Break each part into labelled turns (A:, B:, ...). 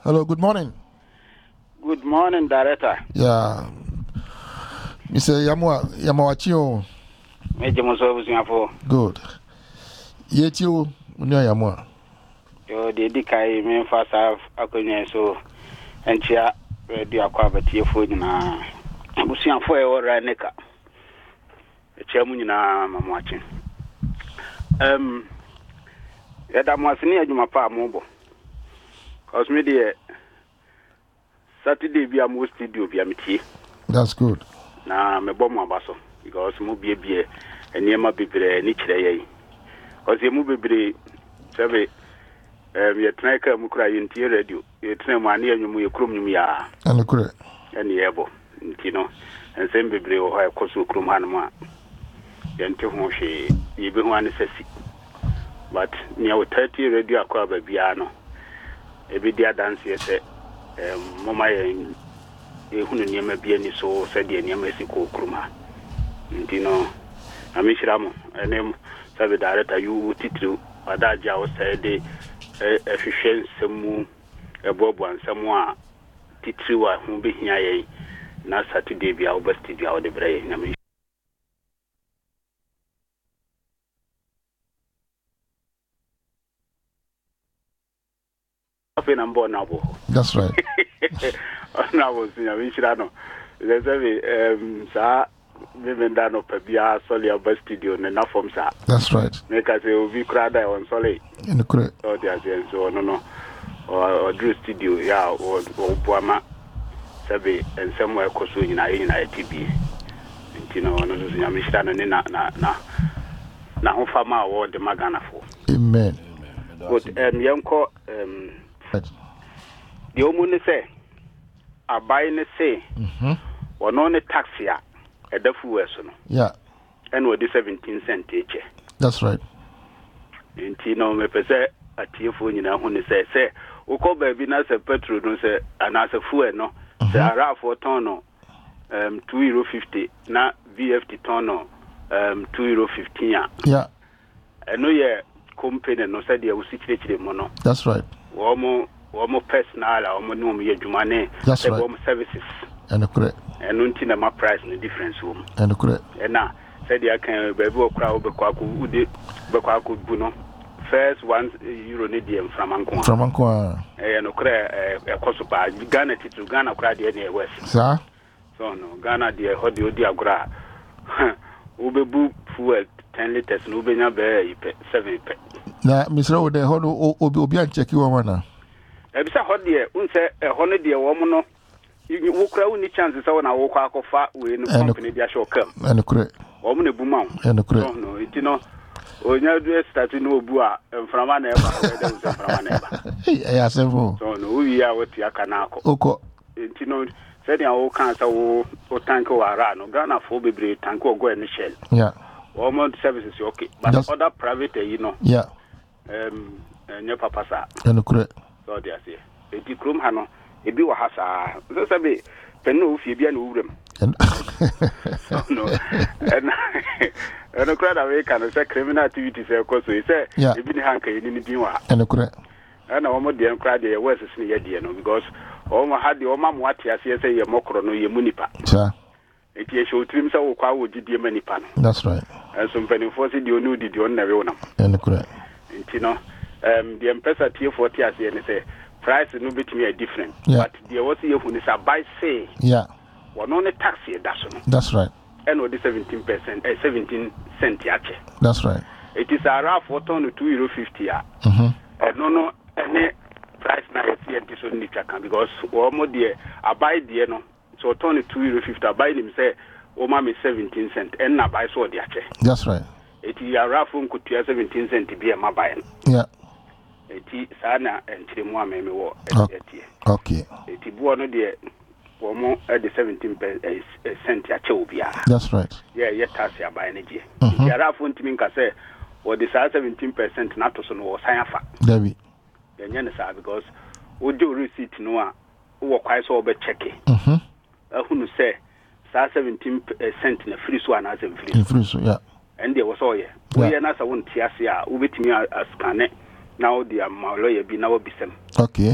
A: Hello, good morning.
B: Good morning, Director.
A: Yeah. Mr. Yamawachio.
B: Major Moso.
A: Good. Yet you, Yamwa.
B: Yo, the Dikai, Memphis, Akunya, so, and Chia, Radio Quabati, food na Musian for or Raneka. The chairman, I'm watching. Yadam was near Jumapa Mobile. Cause me, dear. Saturday be a most studio be a meeting.
A: That's good.
B: Na me bomb abaso because mo be and yema bebre ni chire cause yemu bebre sebe ye tnaika mu kra yinti radio ye tna mu ane anwum ye krom nyum ya
A: and kure
B: and yebo ntino and sem bebre wo ha koso krom hanum a yente ho hwe ye be ho ane sesi but me wo 30 radio akwa ba bia no e be dia dance ye se mama ye hunu niema bia ni so said ye niema siko kruma ntino amishiramo enem sabe director you titru adaja o said efficiency mu ebobo ansamo a titru wa hu be hia ye na Saturday bia o best bia o de bre na me
A: That's right.
B: Na was in Amishirano. There's a sa Vivendano Pabia Solia Bus Studio and enough from sa.
A: That's right.
B: Make us a V crowd on Sole.
A: In the correct.
B: Oh, there's so no. Or Drew Studio, yeah, or Buama Sabe and somewhere Kosu in ITB. And you know, Amishirano na Hofama or the Magana for.
A: Amen.
B: Good, Yanko, the Omuni say. A buying say, or no taxi at the fuel.
A: Yeah.
B: And what the 17 cent each.
A: That's right.
B: In Tino, me pese a tearful in a honey say, Oko baby, as a petrol, no say, and as a fuel, no, say a raff for tono, €2.50, na VFT tono, €2.15.
A: Yeah.
B: And no, yeah, company, no said you will sit mono.
A: That's right.
B: Omo personal or no me jumane services
A: and the correct
B: and until my price in the difference room
A: and the correct
B: and now said I can be crowd bekwaku buno first €1 need from Anko and okra kosopa Ghana to Ghana crowd near west
A: sir
B: so no Ghana dear hodio diagra ubebu fuel 10 liters no benya be 7 pe
A: na Mr. Ode hodo obi an check you one
B: ebisa hodie unse hono die wo no wo kra uni chance say na wo kwa akofa we no company dia show kam
A: and kure
B: wo mo ne buma
A: and kure
B: no itino onya do start no obu a mframa na eba we dem say mframa na eba
A: ya sembo
B: so no wi ya woti aka na akọ
A: oko
B: itino say dia wo kan say wo tank wa ra no Ghana for bebre tank wo go any shell
A: yeah
B: wo mo services okay but other private you know
A: yeah
B: nye papa sa
A: and kure
B: so they say eti krom ha no ebi wa ha sa so sabe penu ofie bia na wuram no and crowd away can say criminal activities e ko so say ebi ni hanka yini ni bin wa
A: and kure
B: na wo mo de crowd e wes ni ye de no because o mo ha de o ma mo ate ase say ye mokro no ye munipa
A: sir
B: eti e show trim say wo kwa wo gidie manipa no
A: that's right
B: and so many force di onu di on na we wonam
A: and kure
B: enti no the M-Pesa T40 as you say price no between are different but there was here who is a buy say one only taxi
A: that's right
B: and with the 17% 17 cent yache
A: that's right
B: it is a rough for ton €2.50 no any price na see this only can because one more dear I buy dear no so ton €2.50 I buy him say oh mama 17 cent and na buy so yache
A: that's right
B: it is a rough one could 17 cent be a my buy eti sana entremu ameme wo eti
A: okay
B: eti buo no de wo mo e de 17 cent ya che obia
A: that's right
B: yeah tax ya buy na je ya rafu ntimi nka se wo de 17% na to so no wo san afa
A: dabi
B: yenye ne sa because wo do receipt no a wo kwai so wo be check ahunu se 17% na free so ana se free
A: so yeah
B: and there was all yeah we na sa won tiase a wo betimi a scan now the lawyer be now bisem
A: okay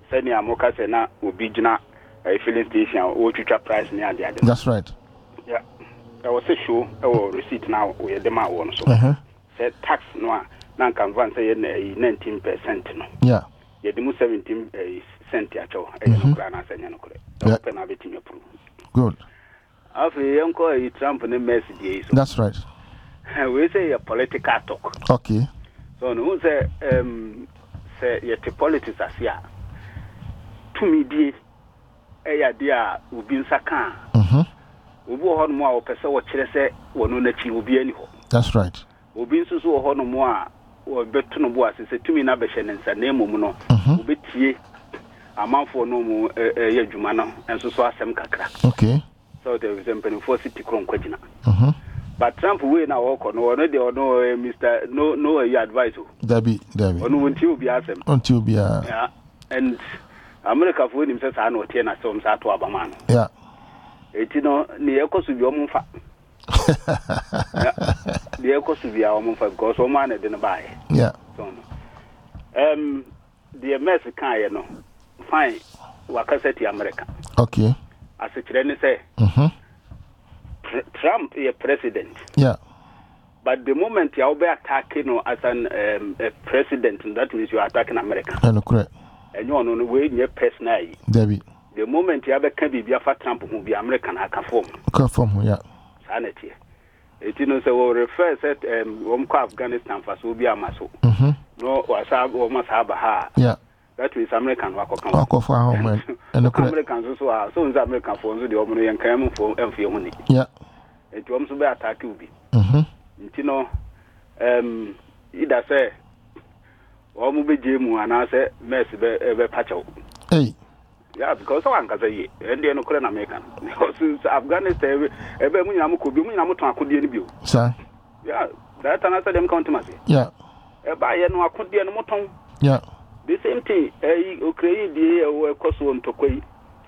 B: Send ya moka say na obi gina filling station o twitwa price ni ade ade.
A: That's right.
B: Yeah. I was a show or receipt now we the ma won so. Say tax no na kan van say 19% no.
A: Yeah.
B: Ye demu 17 cent ya cho e no kra na senya no kra. Open na beti me prove.
A: Good.
B: Afi yenko e Trump ne message so.
A: That's right.
B: We say a political talk.
A: Okay.
B: So no say yet politics asia. To me die ya dia obi nsaka. Obi ho no mo a opese wo kire se wono na chi obi ani ho.
A: That's right.
B: Obi nso so ho no mo a wo beto no bo asese tumi na behye ne nsa na emom no obi tie amanfo no mu ya dwuma no enso so asem kakra.
A: Okay.
B: So the example for city kron kwagina. But Trump we na work no Mr. No advice.
A: Debbie.
B: Ono wonti obi asem.
A: Until be
B: Yeah. And America for him says I know tie na so msa to abama no.
A: Yeah.
B: Eti no ne ekosu bi omfa. The ekosu bi omfa because o man dey no buy.
A: Yeah.
B: So no. The Mexican kan no. Fine. Wakaseti America.
A: Okay.
B: As a kire ne say. Trump is president.
A: Yeah.
B: But the moment you are attacking as a president, that means you are attacking America.
A: Correct.
B: And you are on the way in your personal.
A: Debbie.
B: The moment you can be for Trump who be American, I can form.
A: Yeah.
B: Sanity. It is also refer set Afghanistan for so be a muscle. No, or must have a ha.
A: Yeah.
B: That is American work of
A: home. And
B: Americans also are so American phones with the Omni and Cam for M. money.
A: Yeah.
B: It wants to be attack you be. You know, either say, or movie Jim and I say, Mess be patcho.
A: Hey.
B: Yeah, because one can say, and the Ukraine American. Because since Afghanistan, every Munamu could be Munamutan could be any
A: Sir.
B: Yeah, that another them contumacy.
A: Yeah.
B: By no could be any moton.
A: Yeah.
B: The same thing, Ukraine, the Kosovo to Quay.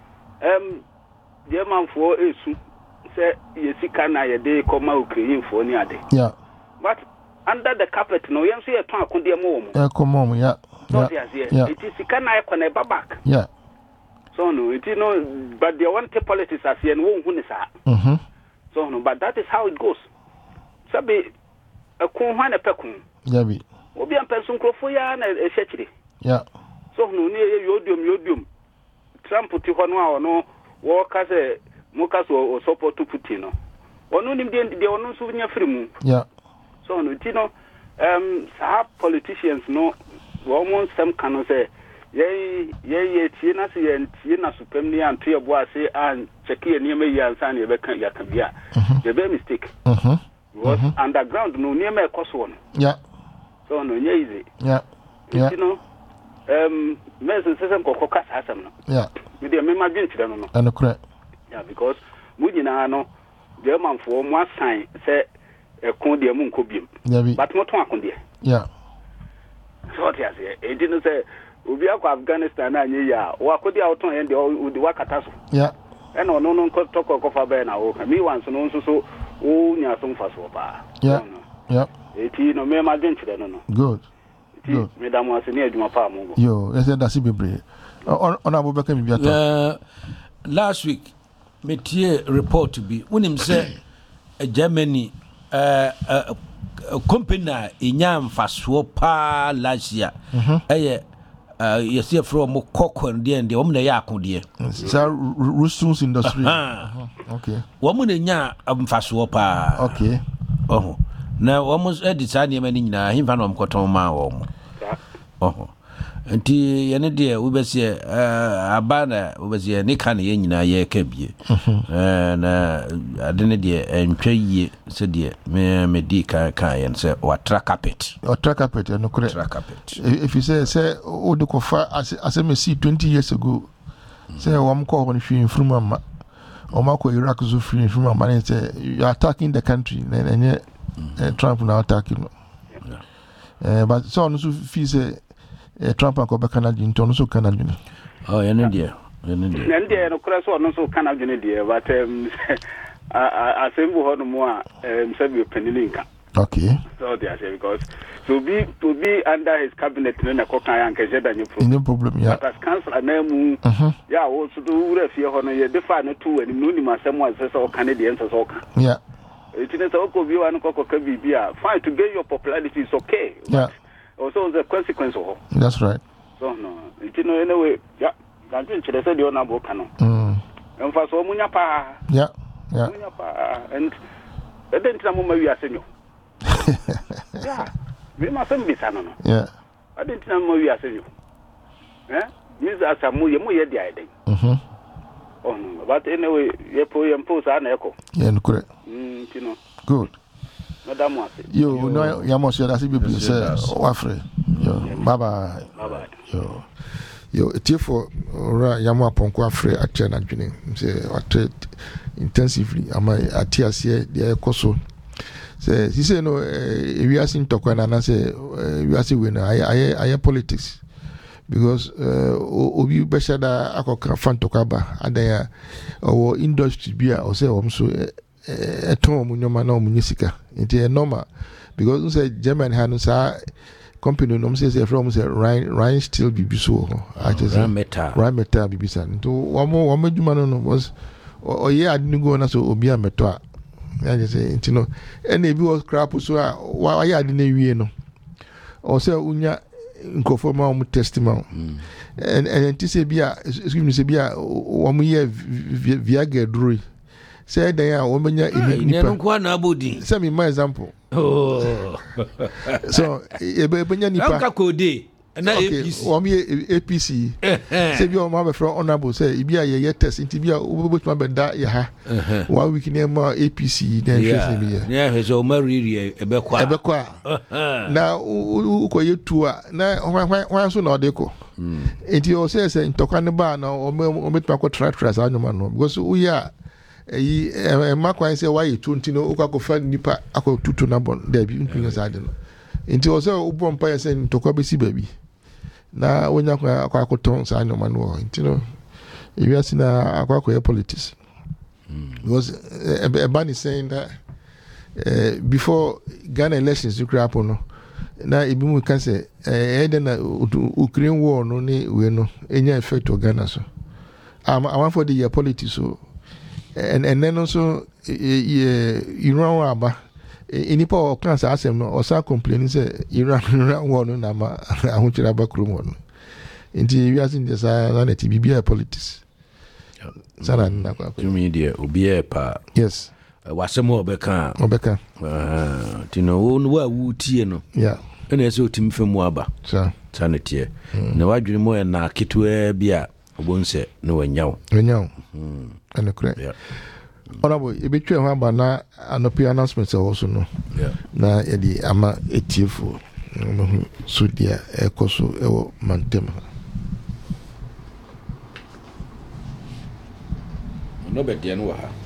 B: The man for a say, you see, can I a day come out Ukraine for near day?
A: Yeah.
B: But under the carpet, no, you see a talk on the mom.
A: Come on, yeah.
B: Yeah. It is can I can never back.
A: Yeah.
B: So no, it is no, but they want to politics as you know who is. So no, but that is how it goes. Sabi a coon a pecun.
A: Debbie.
B: Obi a person crofoya and a shetty.
A: Yeah.
B: So no near yodium. Trump put on no walk as a Mokas or support to Putino. Or no, they are no souvenir free.
A: Yeah.
B: So no, Tino, politicians no almost some can say, Tina Supremely and Tia Boise and Checky and Yeme Yansan Yakabia. The very mistake was underground, no near my cost one.
A: Yeah.
B: So no, easy.
A: Yeah.
B: You know, Mason says, Coca has some.
A: Yeah.
B: With the imagine,
A: and correct.
B: Yeah, because Mujina no German for one sign say a condia muncobium. But not one condia.
A: Yeah.
B: So what I say, it didn't say Ubiako Afghanistan and ya, what could the auto and the Wakatasu?
A: Yeah.
B: And no talk of a banner, me once and also so, oh, near some fast bar.
A: Yeah. Yeah.
B: 18 no me imagine, no.
A: Good.
B: Madame was near my farm.
A: Yo, I said that's a bit on our back.
C: Last week, Metie report to be when him say Germany company inyam faswo pa last year. You see from Mokoko and the woman ya akudie.
A: Rustun's industry. Okay.
C: Woman nya faswo pa.
A: Okay.
C: Oh. Now almost design him na him fan koton ma wo. Oh. Nti yene de wobese abana wobese ne kan ye nyina ye ka bie na adene de entwa yie se de me di kan yen se watra carpet
A: no correct carpet if you say o de kofa as me see 20 years ago say wam ko on hwe from ama o ma ko Iraq zo free from ama say you are attacking the country and Trump now attacking but so on so feel say Trump and Canada into so Canada.
C: Oh, India.
B: And no cross or so Canada, but I assemble her more Sabu Penelinka.
A: Okay.
B: So they are saying because to be under his cabinet, no
A: problem. Yeah.
B: But as councillor, name, yeah, also do refuse on a define two and minimum someone says all Canadians as all.
A: Yeah.
B: It is also view and cocoa fine to get your popularity is okay.
A: Yeah.
B: Also the consequence of
A: that's right.
B: So no, it anyway, yeah. Can't you say the honorable canon? And for so munya pa.
A: Yeah.
B: And then Tramoma we are senior. Yeah, we mustn't be Sanono.
A: Yeah,
B: I didn't know we are senior. Eh? Miss Asamu, you did. Oh, no, but anyway, you put and post an echo.
A: Yeah, correct.
B: You know,
A: good.
B: Madame was
A: you know, Yamos, that's it. People say, Wafre. Bye bye. Yo, it's for Yama Ponqua Free at China Junior. Say, I trade intensively. Am I at TSA, the Koso? Say, he said, no, we are seeing Tokana, and I say, we are seeing I politics. Because Obi Beshada, I fan Tokaba, and there our industry beer, or say, so a tom, Munyamano, Munisika, into a normal. Because say German hands are. Company no say from say Ryan still be so I just Ryan Meta be san to one more dwuma no was ye adinu go na so obi ameto a I just say you know any bi was crap so why ye adinu wie no o say unya nkofo ma o testimony and say bia excuse me say bia o mo ye viaga duri say dan a o menya nipa
C: no kwa na abodi
A: say me my example. Oh, so ebenya nipa.
C: Anka kode na APC.
A: O mi APC. Say bi o ma be from honorable say ibi a ye test nti bi a o betuma be da ye ha. 1 week na ma APC then face bi ye.
C: Yeah, he so mariri ebekwa.
A: Na uko ye tuwa na hwan so na odeko. Nti o say ntokwa ne ba na o betuma ko try sa anyoma no because we are makwa say why you 20 no ukwakofa nipa akotutu na bon there bi ntwinga sa de no nti o say ubom pa say ntokwa besi baby na wonya kwa akoton sa anyoma no nti no you are seeing akwa politics because Ebani saying that before Ghana elections you crap no na ibimu can say na Ukraine war no ni we no enya effect o Ghana so I want for the year politics so and then also Iran aba inipa o kan sa asem no o sa complain say Iran one na ma ahunchira ba krum one nti we asin just na net bibia politics sana na kwa
C: media obi pa
A: yes
C: wasem obeka tino wonu wa wutie no
A: yeah
C: ena ese otimi femu aba sana tie na wadwene mo na ketwa bia obonse no wanyaw and correct. Yeah. Honorable, you betray how about na anopi announcements also no. Yeah.
A: Na yedi ama etiefo. So dia ekoso ewo mantema.
C: No be dia no ha.